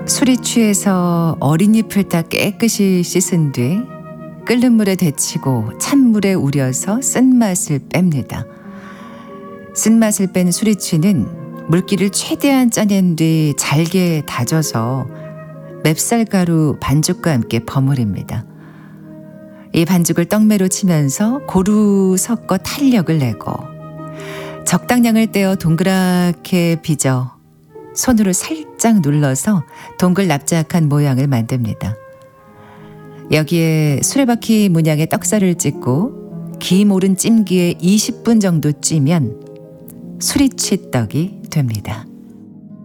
술이 취해서 어린 잎을 다 깨끗이 씻은 뒤 끓는 물에 데치고 찬물에 우려서 쓴맛을 뺍니다. 쓴맛을 뺀 수리취는 물기를 최대한 짜낸 뒤 잘게 다져서 맵쌀가루 반죽과 함께 버무립니다. 이 반죽을 떡매로 치면서 고루 섞어 탄력을 내고 적당량을 떼어 동그랗게 빚어 손으로 살짝 눌러서 동글 납작한 모양을 만듭니다. 여기에 수레바퀴 문양의 떡살을 찍고 김 오른 찜기에 20분 정도 찌면 수리취떡이 됩니다.